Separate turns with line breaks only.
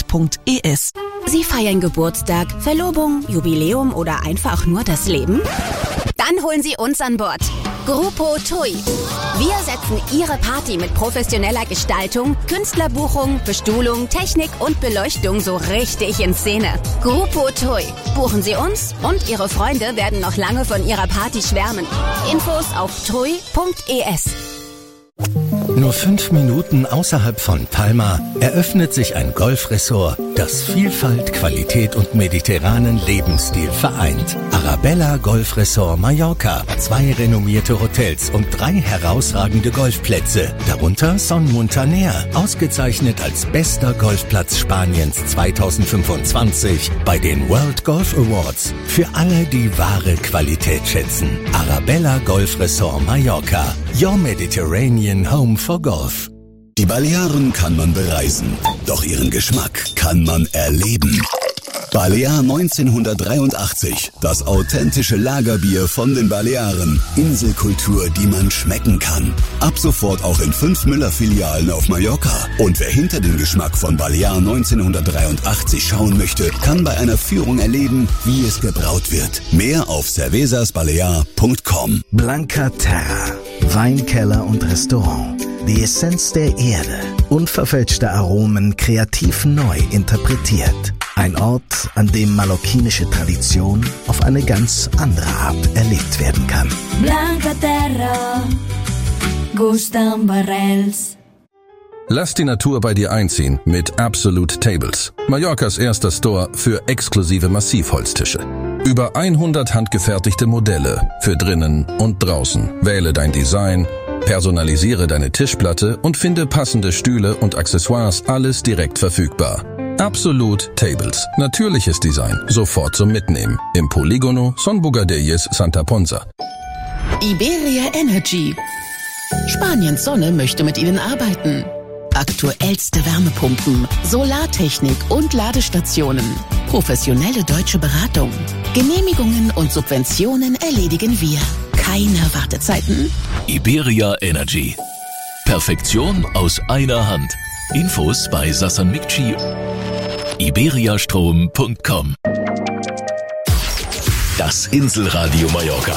golf.es.
Sie feiern Geburtstag, Verlobung, Jubiläum oder einfach nur das Leben? Dann holen Sie uns an Bord. Grupo TUI. Wir setzen Ihre Party mit professioneller Gestaltung, Künstlerbuchung, Bestuhlung, Technik und Beleuchtung so richtig in Szene. Grupo TUI. Buchen Sie uns und Ihre Freunde werden noch lange von Ihrer Party schwärmen. Infos auf tui.es.
Nur 5 Minuten außerhalb von Palma eröffnet sich ein Golfresort, das Vielfalt, Qualität und mediterranen Lebensstil vereint. Arabella Golf Resort Mallorca. 2 renommierte Hotels und 3 herausragende Golfplätze. Darunter Son Muntaner, ausgezeichnet als bester Golfplatz Spaniens 2025 bei den World Golf Awards. Für alle, die wahre Qualität schätzen. Arabella Golf Resort Mallorca. Your Mediterranean Home for Golf.
Die Balearen kann man bereisen, doch ihren Geschmack kann man erleben. Balear 1983, das authentische Lagerbier von den Balearen. Inselkultur, die man schmecken kann. Ab sofort auch in 5 Müller-Filialen auf Mallorca. Und wer hinter den Geschmack von Balear 1983 schauen möchte, kann bei einer Führung erleben, wie es gebraut wird. Mehr auf cervezasbalear.com.
Blanca Terra, Weinkeller und Restaurant. Die Essenz der Erde. Unverfälschte Aromen kreativ neu interpretiert. Ein Ort, an dem mallorquinische Tradition auf eine ganz andere Art erlebt werden kann.
Blanca Terra, Gustav Barrels.
Lass die Natur bei dir einziehen mit Absolute Tables. Mallorcas erster Store für exklusive Massivholztische. Über 100 handgefertigte Modelle für drinnen und draußen. Wähle dein Design, personalisiere deine Tischplatte und finde passende Stühle und Accessoires, alles direkt verfügbar. Absolute Tables. Natürliches Design. Sofort zum Mitnehmen. Im Polígono Son Bugadelles Santa Ponsa.
Iberia Energy. Spaniens Sonne möchte mit Ihnen arbeiten. Aktuellste Wärmepumpen, Solartechnik und Ladestationen. Professionelle deutsche Beratung. Genehmigungen und Subventionen erledigen wir. Keine Wartezeiten.
Iberia Energy. Perfektion aus einer Hand. Infos bei Sassan Mikci. iberiastrom.com. Das Inselradio Mallorca.